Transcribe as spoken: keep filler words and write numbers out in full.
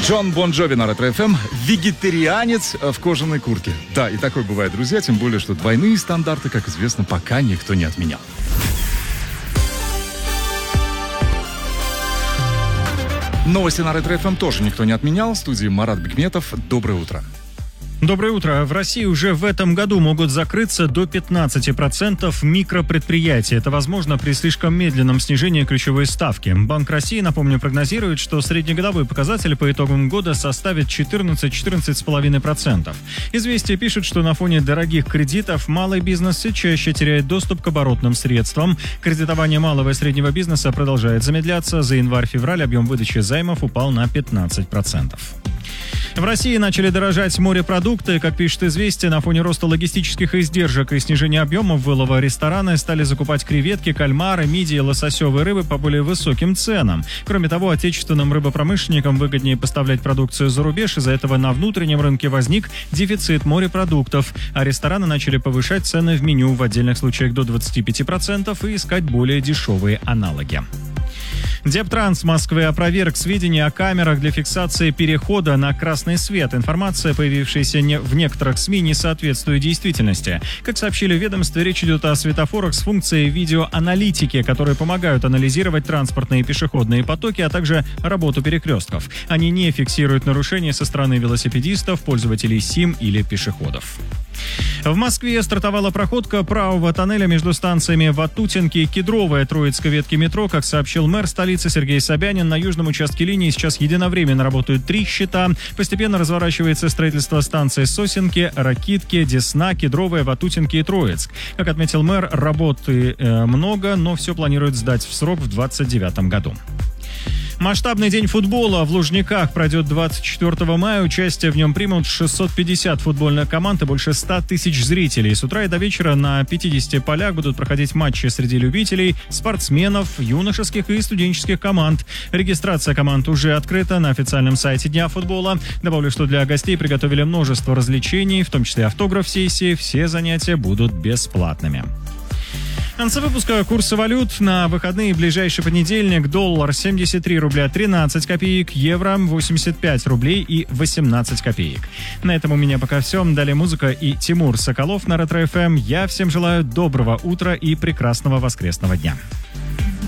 Джон Бон Джови на Ретро-эф эм. Вегетарианец в кожаной куртке. Да, и такое бывает, друзья, тем более, что двойные стандарты, как известно, пока никто не отменял. Новости на Ретро-эф эм тоже никто не отменял. В студии Марат Бекметов. Доброе утро. Доброе утро. В России уже в этом году могут закрыться до пятнадцати процентов микропредприятий. Это возможно при слишком медленном снижении ключевой ставки. Банк России, напомню, прогнозирует, что среднегодовой показатель по итогам года составит четырнадцать-четырнадцать целых пять десятых процента. Известия пишут, что на фоне дорогих кредитов малый бизнес все чаще теряет доступ к оборотным средствам. Кредитование малого и среднего бизнеса продолжает замедляться. За январь-февраль объем выдачи займов упал на пятнадцать процентов. В России начали дорожать морепродукты. Как пишет «Известия», на фоне роста логистических издержек и снижения объемов вылова рестораны стали закупать креветки, кальмары, мидии, лососевой рыбы по более высоким ценам. Кроме того, отечественным рыбопромышленникам выгоднее поставлять продукцию за рубеж. Из-за этого на внутреннем рынке возник дефицит морепродуктов, а рестораны начали повышать цены в меню, в отдельных случаях до двадцати пяти процентов, и искать более дешевые аналоги. Дептранс Москвы опроверг сведения о камерах для фиксации перехода на красный свет. Информация, появившаяся не в некоторых СМИ, не соответствует действительности. Как сообщили в ведомстве, речь идет о светофорах с функцией видеоаналитики, которые помогают анализировать транспортные и пешеходные потоки, а также работу перекрестков. Они не фиксируют нарушения со стороны велосипедистов, пользователей СИМ или пешеходов. В Москве стартовала проходка правого тоннеля между станциями Ватутинки и Кедровая Троицкой ветки метро. Как сообщил мэр столицы Сергей Собянин, на южном участке линии сейчас единовременно работают три счета. Постепенно разворачивается строительство станций Сосенки, Ракитки, Десна, Кедровая, Ватутинки и Троицк. Как отметил мэр, работы э, много, но все планируют сдать в срок в двадцать девятом году. Масштабный день футбола в Лужниках пройдет двадцать четвёртого мая. Участие в нем примут шестьсот пятьдесят футбольных команд и больше ста тысяч зрителей. С утра и до вечера на пятидесяти полях будут проходить матчи среди любителей, спортсменов, юношеских и студенческих команд. Регистрация команд уже открыта на официальном сайте Дня футбола. Добавлю, что для гостей приготовили множество развлечений, в том числе автограф-сессии. Все занятия будут бесплатными. В конце выпуска курсы валют на выходные. Ближайший понедельник: доллар семьдесят три рубля тринадцать копеек, евро восемьдесят пять рублей и восемнадцать копеек. На этом у меня пока все. Далее музыка и Тимур Соколов на Ретро-эф эм. Я всем желаю доброго утра и прекрасного воскресного дня.